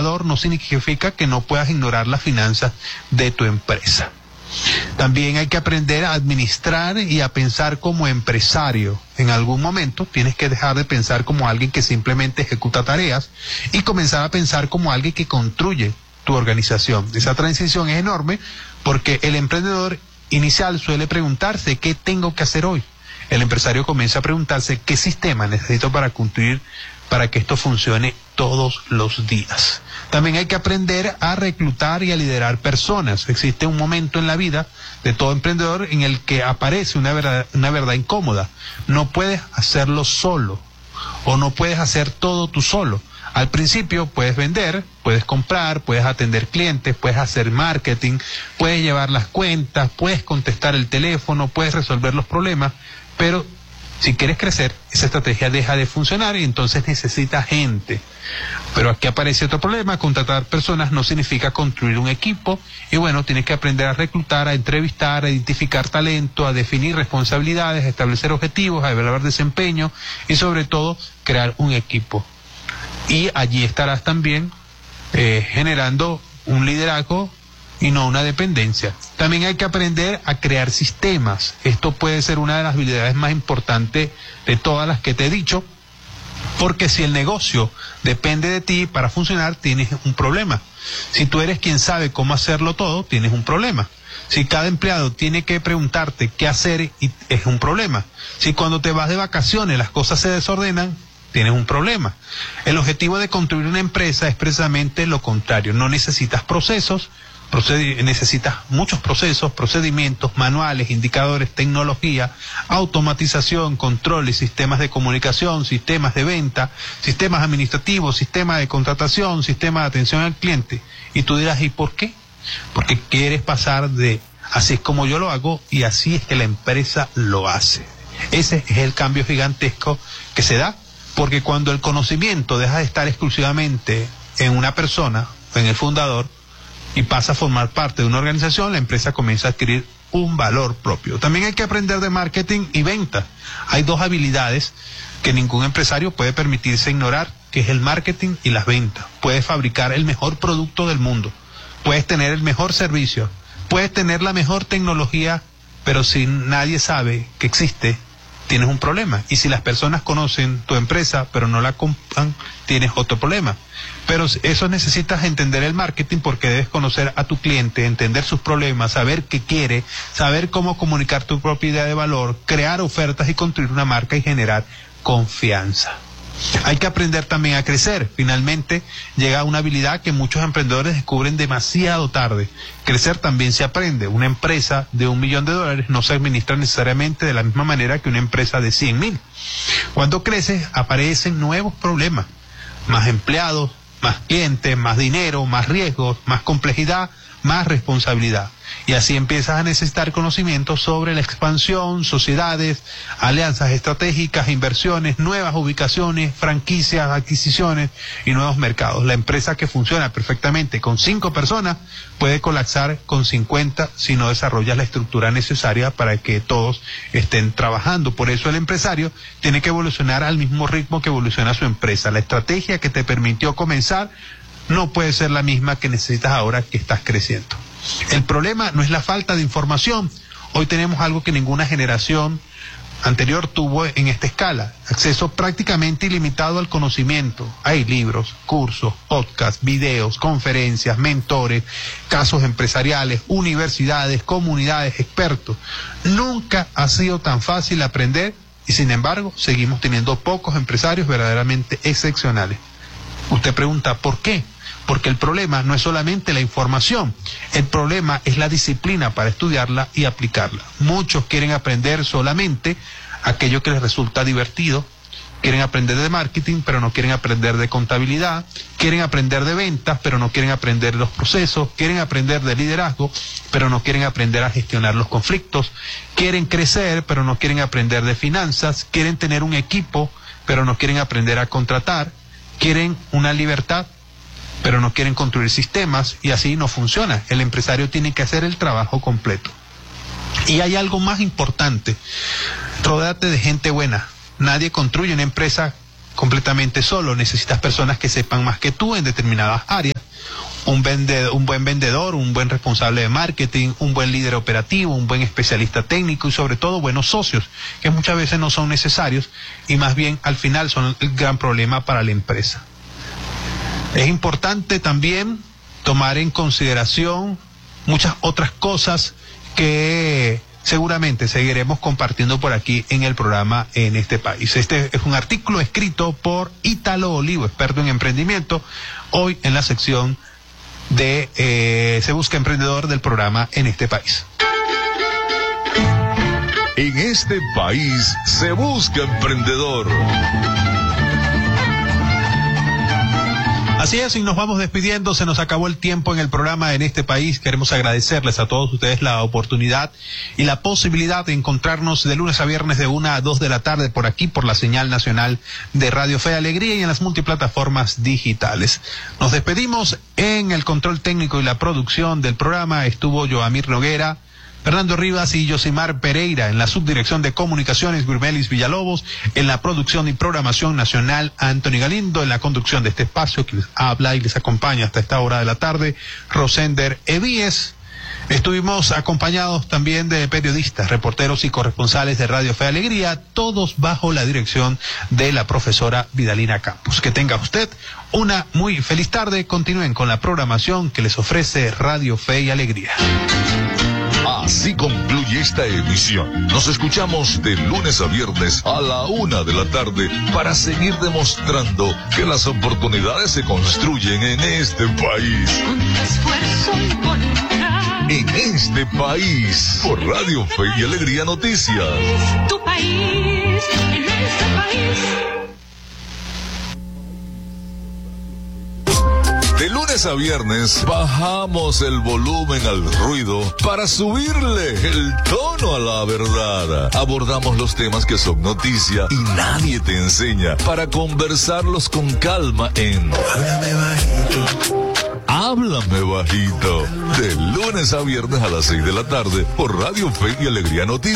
contador no significa que no puedas ignorar las finanzas de tu empresa. También hay que aprender a administrar y a pensar como empresario. En algún momento tienes que dejar de pensar como alguien que simplemente ejecuta tareas y comenzar a pensar como alguien que construye tu organización. Esa transición es enorme porque el emprendedor inicial suele preguntarse ¿qué tengo que hacer hoy? El empresario comienza a preguntarse ¿qué sistema necesito para construir para que esto funcione todos los días? También hay que aprender a reclutar y a liderar personas. Existe un momento en la vida de todo emprendedor en el que aparece una verdad incómoda. No puedes hacerlo solo o no puedes hacer todo tú solo. Al principio puedes vender, puedes comprar, puedes atender clientes, puedes hacer marketing, puedes llevar las cuentas, puedes contestar el teléfono, puedes resolver los problemas, pero si quieres crecer, esa estrategia deja de funcionar y entonces necesitas gente. Pero aquí aparece otro problema: contratar personas no significa construir un equipo, y bueno, tienes que aprender a reclutar, a entrevistar, a identificar talento, a definir responsabilidades, a establecer objetivos, a evaluar desempeño y sobre todo crear un equipo. Y allí estarás también generando un liderazgo y no una dependencia. También hay que aprender a crear sistemas. Esto puede ser una de las habilidades más importantes de todas las que te he dicho, porque si el negocio depende de ti para funcionar, tienes un problema. Si tú eres quien sabe cómo hacerlo todo, tienes un problema. Si cada empleado tiene que preguntarte qué hacer, es un problema. Si cuando te vas de vacaciones las cosas se desordenan, tienes un problema. El objetivo de construir una empresa es precisamente lo contrario. No necesitas procesos, necesitas muchos procesos, procedimientos, manuales, indicadores, tecnología, automatización, controles, sistemas de comunicación, sistemas de venta, sistemas administrativos, sistemas de contratación, sistemas de atención al cliente. Y tú dirás, ¿y por qué? Porque quieres pasar de así es como yo lo hago y así es que la empresa lo hace. Ese es el cambio gigantesco que se da, porque cuando el conocimiento deja de estar exclusivamente en una persona o en el fundador y pasa a formar parte de una organización, la empresa comienza a adquirir un valor propio. También hay que aprender de marketing y venta. Hay dos habilidades que ningún empresario puede permitirse ignorar, que es el marketing y las ventas. Puedes fabricar el mejor producto del mundo, puedes tener el mejor servicio, puedes tener la mejor tecnología, pero si nadie sabe que existe, tienes un problema. Y si las personas conocen tu empresa pero no la compran, tienes otro problema. Pero eso necesitas entender el marketing, porque debes conocer a tu cliente, entender sus problemas, saber qué quiere, saber cómo comunicar tu propia idea de valor, crear ofertas y construir una marca y generar confianza. Hay que aprender también a crecer. Finalmente llega una habilidad que muchos emprendedores descubren demasiado tarde. Crecer también se aprende. Una empresa de $1 millón no se administra necesariamente de la misma manera que una empresa de 100,000. Cuando creces aparecen nuevos problemas, más empleados, más clientes, más dinero, más riesgos, más complejidad, más responsabilidad. Y así empiezas a necesitar conocimientos sobre la expansión, sociedades, alianzas estratégicas, inversiones, nuevas ubicaciones, franquicias, adquisiciones y nuevos mercados. La empresa que funciona perfectamente con 5 personas puede colapsar con 50 si no desarrollas la estructura necesaria para que todos estén trabajando. Por eso el empresario tiene que evolucionar al mismo ritmo que evoluciona su empresa. La estrategia que te permitió comenzar no puede ser la misma que necesitas ahora que estás creciendo. El problema no es la falta de información. Hoy tenemos algo que ninguna generación anterior tuvo en esta escala: acceso prácticamente ilimitado al conocimiento. Hay libros, cursos, podcasts, videos, conferencias, mentores, casos empresariales, universidades, comunidades, expertos. Nunca ha sido tan fácil aprender y sin embargo seguimos teniendo pocos empresarios verdaderamente excepcionales. Usted pregunta, ¿por qué? Porque el problema no es solamente la información, el problema es la disciplina para estudiarla y aplicarla. Muchos quieren aprender solamente aquello que les resulta divertido, quieren aprender de marketing, pero no quieren aprender de contabilidad, quieren aprender de ventas, pero no quieren aprender los procesos, quieren aprender de liderazgo, pero no quieren aprender a gestionar los conflictos, quieren crecer, pero no quieren aprender de finanzas, quieren tener un equipo, pero no quieren aprender a contratar, quieren una libertad, pero no quieren construir sistemas, y así no funciona. El empresario tiene que hacer el trabajo completo. Y hay algo más importante: rodéate de gente buena. Nadie construye una empresa completamente solo. Necesitas personas que sepan más que tú en determinadas áreas, un buen vendedor, un buen responsable de marketing, un buen líder operativo, un buen especialista técnico y sobre todo buenos socios, que muchas veces no son necesarios y más bien al final son el gran problema para la empresa. Es importante también tomar en consideración muchas otras cosas que seguramente seguiremos compartiendo por aquí en el programa En este País. Este es un artículo escrito por Ítalo Olivo, experto en emprendimiento, hoy en la sección de Se Busca Emprendedor del programa En este País. En este país se busca emprendedor. Así es, y nos vamos despidiendo, se nos acabó el tiempo en el programa En este País. Queremos agradecerles a todos ustedes la oportunidad y la posibilidad de encontrarnos de lunes a viernes de 1 a 2 de la tarde por aquí, por la señal nacional de Radio Fe y Alegría y en las multiplataformas digitales. Nos despedimos. En el control técnico y la producción del programa estuvo Joamir Noguera, Fernando Rivas y Yosimar Pereira. En la subdirección de comunicaciones, Gurmelis Villalobos. En la producción y programación nacional, Anthony Galindo. En la conducción de este espacio que les habla y les acompaña hasta esta hora de la tarde, Rosender Evíes. Estuvimos acompañados también de periodistas, reporteros y corresponsales de Radio Fe y Alegría, todos bajo la dirección de la profesora Vidalina Campos. Que tenga usted una muy feliz tarde. Continúen con la programación que les ofrece Radio Fe y Alegría. Así concluye esta emisión. Nos escuchamos de lunes a viernes a la 1 de la tarde para seguir demostrando que las oportunidades se construyen en este país. Con tu esfuerzo y voluntad. En este país, por Radio Fe y Alegría Noticias. Tu país, en este país. De lunes a viernes bajamos el volumen al ruido para subirle el tono a la verdad. Abordamos los temas que son noticia y nadie te enseña para conversarlos con calma en Háblame Bajito. Háblame Bajito. De lunes a viernes a las 6 de la tarde por Radio Fe y Alegría Noticias.